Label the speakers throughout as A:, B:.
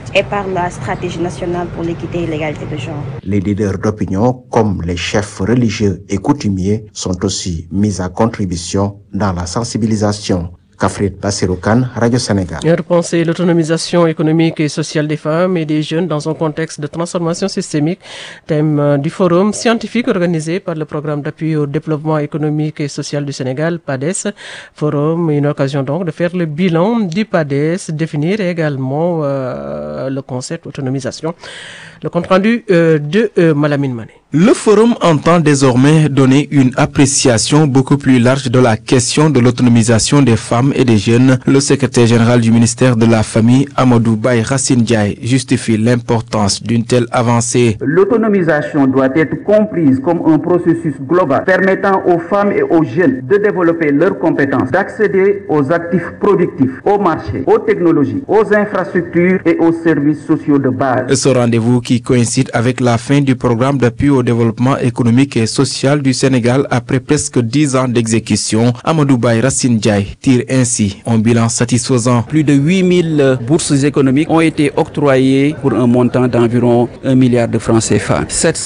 A: conséquente et par la stratégie nationale pour l'équité et l'égalité de genre.
B: Les leaders d'opinion, comme les chefs religieux et coutumiers, sont aussi mis à contribution dans la sensibilisation. Kafrit Bassirou-Kane, Radio Sénégal.
C: Repenser l'autonomisation économique et sociale des femmes et des jeunes dans un contexte de transformation systémique, thème du forum scientifique organisé par le programme d'appui au développement économique et social du Sénégal, PADES. Forum, une occasion donc de faire le bilan du PADES, définir également le concept autonomisation. Le compte rendu de Malamine Mané.
D: Le forum entend désormais donner une appréciation beaucoup plus large de la question de l'autonomisation des femmes et des jeunes. Le secrétaire général du ministère de la Famille, Amadou Baye Racine Diaye, justifie l'importance d'une telle avancée.
E: L'autonomisation doit être comprise comme un processus global permettant aux femmes et aux jeunes de développer leurs compétences, d'accéder aux actifs productifs, aux marchés, aux technologies, aux infrastructures et aux services sociaux de base.
D: Ce rendez-vous qui coïncide avec la fin du programme d'appui au développement économique et social du Sénégal après presque 10 ans d'exécution, Amadou Baye Racine Diaye tire ainsi un bilan satisfaisant.
F: Plus de 8000 bourses économiques ont été octroyées pour un montant d'environ 1 milliard de francs CFA.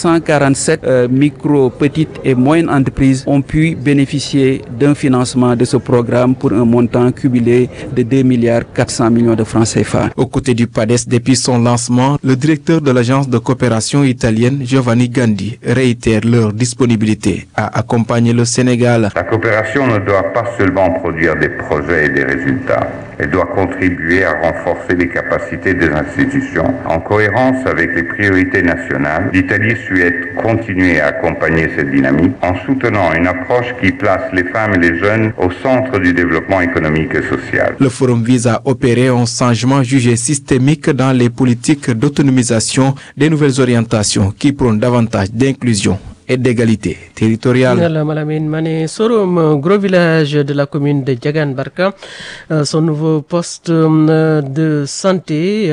F: 747 micro, petites et moyennes entreprises ont pu bénéficier d'un financement de ce programme pour un montant cumulé de 2 milliards 400 millions de francs CFA.
D: Aux côtés du PADES depuis son lancement, le directeur de l'agence de coopération italienne, Giovanni Gandhi, réitèrent leur disponibilité à accompagner le Sénégal.
G: La coopération ne doit pas seulement produire des projets et des résultats. Elle doit contribuer à renforcer les capacités des institutions. En cohérence avec les priorités nationales, l'Italie souhaite continuer à accompagner cette dynamique en soutenant une approche qui place les femmes et les jeunes au centre du développement économique et social.
D: Le forum vise à opérer un changement jugé systémique dans les politiques d'autonomisation, des nouvelles orientations qui prônent davantage d'inclusion et d'égalité territoriale.
C: Malamine Mané, Sorom, gros village de la commune de Diagane Barka, son nouveau poste de santé,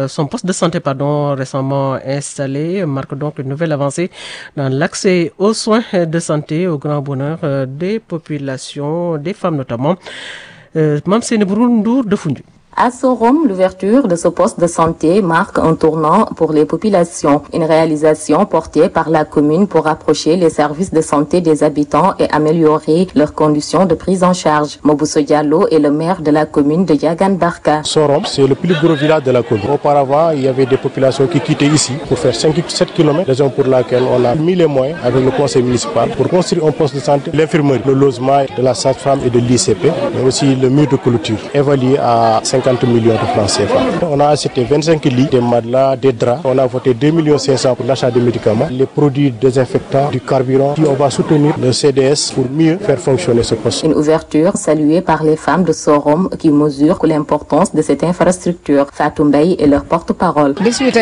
C: récemment installé, marque donc une nouvelle avancée dans l'accès aux soins de santé au grand bonheur des populations, des femmes notamment. Mamsene Burundour de Fundu.
H: À Sorom, l'ouverture de ce poste de santé marque un tournant pour les populations. Une réalisation portée par la commune pour rapprocher les services de santé des habitants et améliorer leurs conditions de prise en charge. Mobuso Diallo est le maire de la commune de Diagane Barka.
I: Sorom, c'est le plus gros village de la commune. Auparavant, il y avait des populations qui quittaient ici pour faire 5-7 km, raison pour laquelle on a mis les moyens avec le conseil municipal pour construire un poste de santé, l'infirmerie, le logement de la sage-femme et de l'ICP, mais aussi le mur de clôture, évalué à 50 millions de francs CFA. On a acheté 25 lits, des matelas, des draps. On a voté 2 500 000 pour l'achat de médicaments, les produits désinfectants, du carburant. Puis on va soutenir le CDS pour mieux faire fonctionner ce poste.
H: Une ouverture saluée par les femmes de Sorom qui mesurent l'importance de cette infrastructure. Fatou Mbaye est leur porte-parole.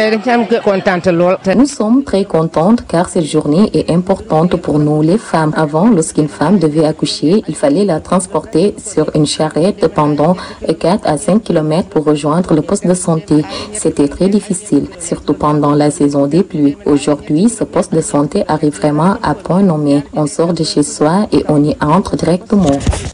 H: Nous sommes très contentes car cette journée est importante pour nous les femmes. Avant, lorsqu'une femme devait accoucher, il fallait la transporter sur une charrette pendant 4 à 5 km pour rejoindre le poste de santé. C'était très difficile, surtout pendant la saison des pluies. Aujourd'hui, ce poste de santé arrive vraiment à point nommé. On sort de chez soi et on y entre directement.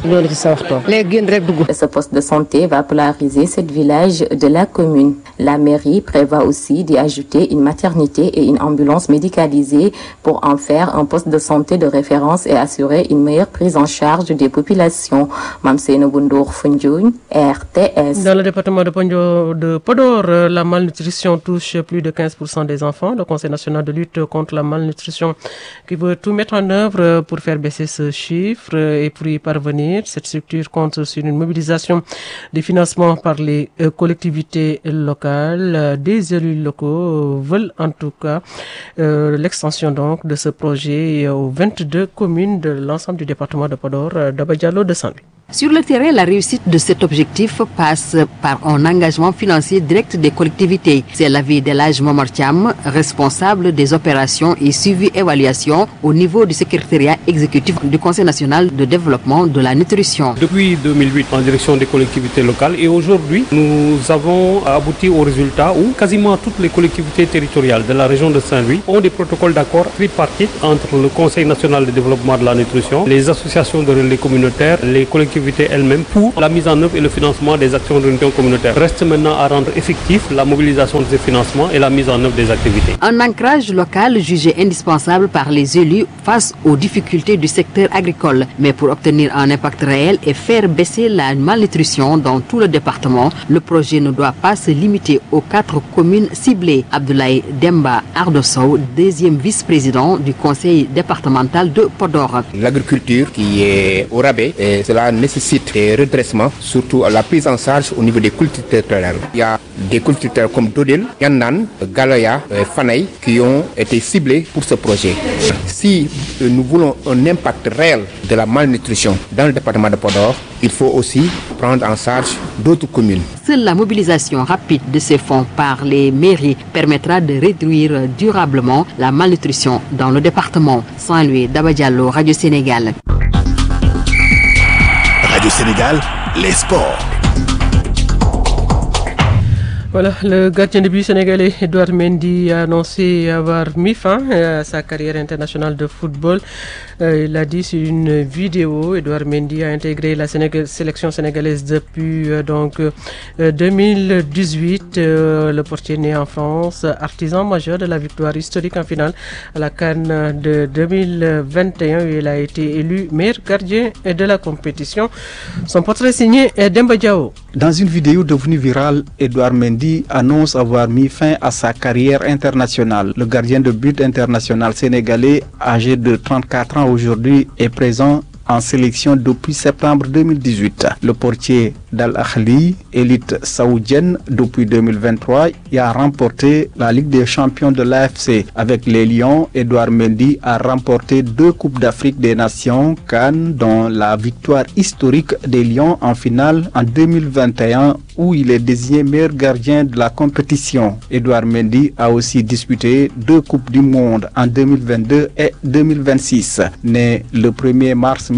H: Ce poste de santé va polariser ce village de la commune. La mairie prévoit aussi d'y ajouter une maternité et une ambulance médicalisée pour en faire un poste de santé de référence et assurer une meilleure prise en charge des populations. Mamsene Bundour Fundjoun, RTS.
C: Dans le département de Podor, la malnutrition touche plus de 15% des enfants. Le Conseil national de lutte contre la malnutrition qui veut tout mettre en œuvre pour faire baisser ce chiffre et pour y parvenir. Cette structure compte sur une mobilisation des financements par les collectivités locales. Des élus locaux veulent en tout cas l'extension donc de ce projet aux 22 communes de l'ensemble du département de Podor, d'Abadjalo de Saint-Louis.
J: Sur le terrain, la réussite de cet objectif passe par un engagement financier direct des collectivités. C'est l'avis d'Elhadj Momar Thiam, responsable des opérations et suivi-évaluation au niveau du secrétariat exécutif du Conseil national de développement de la nutrition.
K: Depuis 2008, en direction des collectivités locales, et aujourd'hui, nous avons abouti au résultat où quasiment toutes les collectivités territoriales de la région de Saint-Louis ont des protocoles d'accord tripartites entre le Conseil national de développement de la nutrition, les associations de relais communautaires, les collectivités collectivités elles-mêmes pour la mise en œuvre et le financement des actions de l'Union communautaire. Reste maintenant à rendre effectif la mobilisation de ces financements et la mise en œuvre des activités.
J: Un ancrage local jugé indispensable par les élus face aux difficultés du secteur agricole. Mais pour obtenir un impact réel et faire baisser la malnutrition dans tout le département, le projet ne doit pas se limiter aux 4 communes ciblées. Abdoulaye Demba Ardosso, deuxième vice-président du conseil départemental de Podor.
L: L'agriculture qui est au rabais, et cela nécessite des redressements, surtout la prise en charge au niveau des cultures territoriales. Il y a des cultures comme Dodel, Yannan, Galoya, Fanay qui ont été ciblés pour ce projet. Si nous voulons un impact réel de la malnutrition dans le département de Podor, il faut aussi prendre en charge d'autres communes.
J: Seule la mobilisation rapide de ces fonds par les mairies permettra de réduire durablement la malnutrition dans le département. Saint-Louis, Daba Diallo, Radio Sénégal.
M: Radio Sénégal, les sports.
C: Voilà, le gardien de but sénégalais Edouard Mendy a annoncé avoir mis fin à sa carrière internationale de football. Il l'a dit sur une vidéo. Edouard Mendy a intégré la sélection sénégalaise depuis 2018. Le portier né en France, artisan majeur de la victoire historique en finale à la CAN de 2021. Il a été élu meilleur gardien de la compétition. Son portrait signé est Demba Diao.
N: Dans une vidéo devenue virale, Edouard Mendy annonce avoir mis fin à sa carrière internationale. Le gardien de but international sénégalais, âgé de 34 ans aujourd'hui, est présent en sélection depuis septembre 2018. Le portier d'Al Ahly, élite saoudienne depuis 2023, y a remporté la Ligue des champions de l'AFC. Avec les Lions, Edouard Mendy a remporté 2 Coupes d'Afrique des Nations, CAN, dont la victoire historique des Lions en finale en 2021, où il est désigné meilleur gardien de la compétition. Edouard Mendy a aussi disputé 2 Coupes du Monde en 2022 et 2026. Né le 1er mars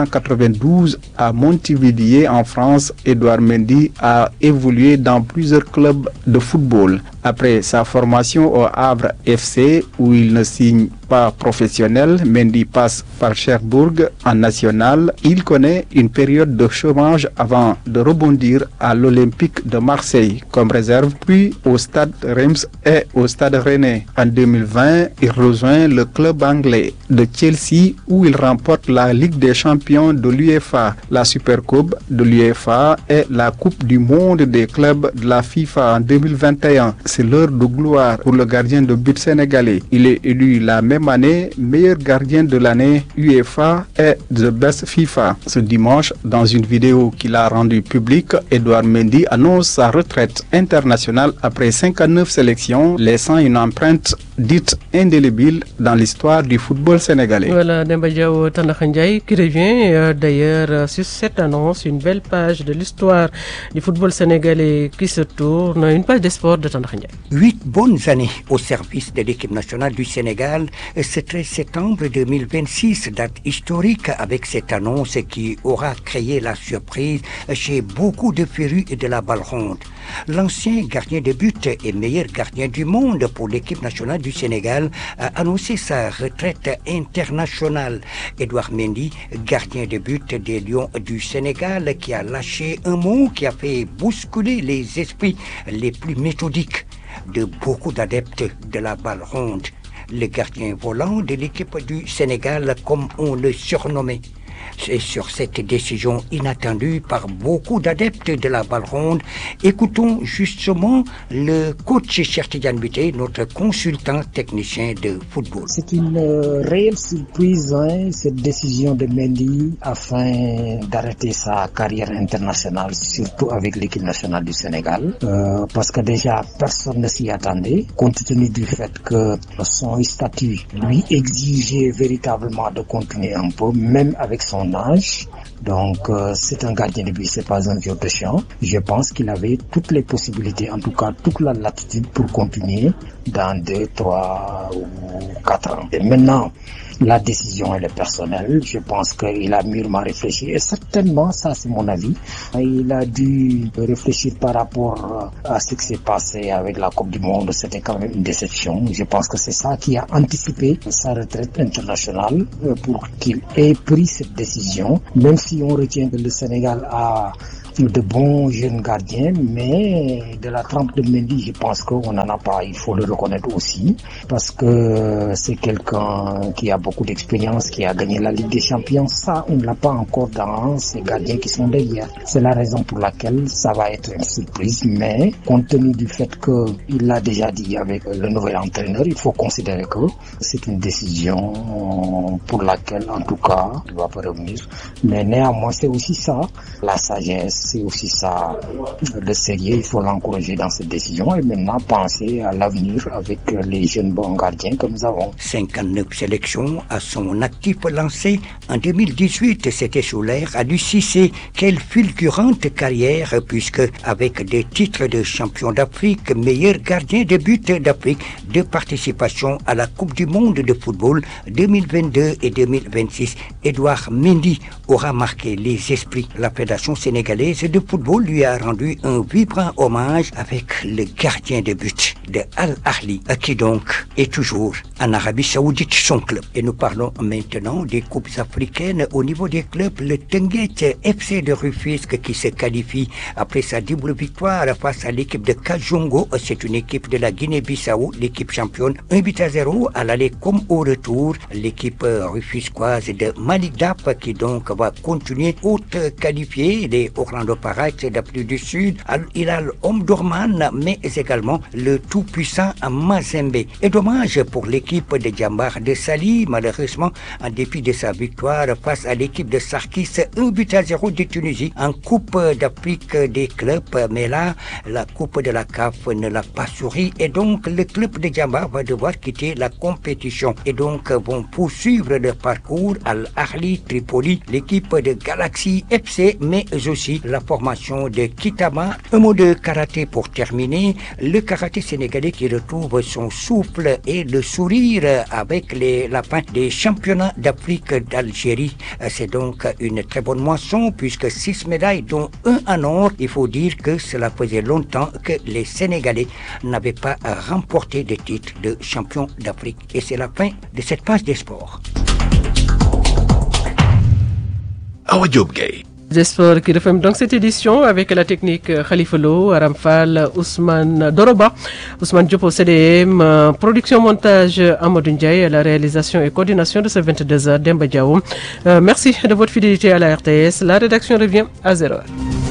N: 1992 à Montevideo en France, Edouard Mendy a évolué dans plusieurs clubs de football. Après sa formation au Havre FC, où il ne signe pas professionnel, Mendy passe par Cherbourg en national. Il connaît une période de chômage avant de rebondir à l'Olympique de Marseille comme réserve, puis au Stade Reims et au Stade Rennais. En 2020, il rejoint le club anglais de Chelsea où il remporte la Ligue des champions de l'UEFA, la Supercoupe de l'UEFA et la Coupe du monde des clubs de la FIFA en 2021. C'est l'heure de gloire pour le gardien de but sénégalais. Il est élu la même année meilleur gardien de l'année UEFA et The Best FIFA. Ce dimanche, dans une vidéo qu'il a rendue publique, Edouard Mendy annonce sa retraite internationale après 59 sélections, laissant une empreinte dite indélébile dans l'histoire du football sénégalais.
C: Voilà, Demba Diao Tandakhandjaï qui revient d'ailleurs sur cette annonce, une belle page de l'histoire du football sénégalais qui se tourne, une page des sports de Tandakhandjaï.
O: 8 bonnes années au service de l'équipe nationale du Sénégal. Ce 13 septembre 2026, date historique avec cette annonce qui aura créé la surprise chez beaucoup de férus de la balle ronde. L'ancien gardien de but et meilleur gardien du monde pour l'équipe nationale du Sénégal a annoncé sa retraite internationale. Edouard Mendy, gardien de but des Lions du Sénégal, qui a lâché un mot qui a fait bousculer les esprits les plus méthodiques de beaucoup d'adeptes de la balle ronde. Le gardien volant de l'équipe du Sénégal, comme on le surnommait. Et sur cette décision inattendue par beaucoup d'adeptes de la balle ronde, écoutons justement le coach Cheikh Tidiane Bitèye, notre consultant technicien de football.
P: C'est une réelle surprise, cette décision de Mendy afin d'arrêter sa carrière internationale, surtout avec l'équipe nationale du Sénégal, parce que déjà personne ne s'y attendait, compte tenu du fait que son statut lui exigeait véritablement de continuer un peu, même avec son âge. Donc c'est un gardien de but, c'est pas un vieux de champ. Je pense qu'il avait toutes les possibilités, en tout cas toute la latitude pour continuer dans 2, 3 ou 4 ans. Et maintenant, La décision, elle est personnelle. Je pense qu'il a mûrement réfléchi. Et certainement, ça c'est mon avis, il a dû réfléchir par rapport à ce qui s'est passé avec la Coupe du Monde. C'était quand même une déception. Je pense que c'est ça qui a anticipé sa retraite internationale pour qu'il ait pris cette décision. Même si on retient que le Sénégal a de bons jeunes gardiens, mais de la trempe de Mendy, je pense qu'on n'en a pas, il faut le reconnaître aussi, parce que c'est quelqu'un qui a beaucoup d'expérience, qui a gagné la Ligue des Champions. Ça, on ne l'a pas encore dans ces gardiens qui sont derrière. C'est la raison pour laquelle ça va être une surprise, mais compte tenu du fait qu'il l'a déjà dit avec le nouvel entraîneur, il faut considérer que c'est une décision pour laquelle, en tout cas, il ne va pas revenir. Mais néanmoins, c'est aussi ça, la sagesse, c'est aussi ça, le sérieux, il faut l'encourager dans cette décision et maintenant penser à l'avenir avec les jeunes bons gardiens que nous avons.
O: 59 sélections à son actif lancé en 2018, c'était sous l'ère Aliou Cissé. Quelle fulgurante carrière, puisque avec des titres de champion d'Afrique, meilleur gardien de but d'Afrique, de participation à la Coupe du Monde de football 2022 et 2026, Edouard Mendy aura marqué les esprits. La Fédération sénégalaise de football lui a rendu un vibrant hommage avec le gardien de but de Al Ahly, qui donc est toujours en Arabie Saoudite, son club. Et nous parlons maintenant des coupes africaines au niveau des clubs. Le Teungueth FC de Rufisque qui se qualifie après sa double victoire face à l'équipe de Kajongo. C'est une équipe de la Guinée-Bissau, l'équipe championne, 1-0 à l'aller comme au retour. L'équipe rufisquoise de Malik Dap qui donc va continuer haute qualifiée. Les Orlando Pirates d'Afrique du Sud, Al Hilal Omdurman, mais également le tout-puissant Mazembe. Et dommage pour l'équipe de Djambar de Sali, malheureusement, en dépit de sa victoire face à l'équipe de Sarkis, 1-0 de Tunisie en Coupe d'Afrique des clubs. Mais là, la Coupe de la CAF ne l'a pas souri et donc le club de Djambar va devoir quitter la compétition et donc vont poursuivre leur parcours Al Ahly Tripoli, l'équipe de Galaxy FC, mais aussi la formation de Kitama. Un mot de karaté pour terminer. Le karaté sénégalais qui retrouve son souffle et le sourire avec la fin des championnats d'Afrique d'Algérie. C'est donc une très bonne moisson puisque 6 médailles dont 1 en or. Il faut dire que cela faisait longtemps que les Sénégalais n'avaient pas remporté de titre de champion d'Afrique. Et c'est la fin de cette page des sports.
M: Awa Diop Gueye.
C: Des sports qui referment donc cette édition avec la technique Khalifa Lo, Aram Fall, Ousmane Doroba, Ousmane Diop au CDM, production montage Amadou Ndiaye, la réalisation et coordination de ce 22h Demba Diaw. Merci de votre fidélité à la RTS. La rédaction revient à 0h.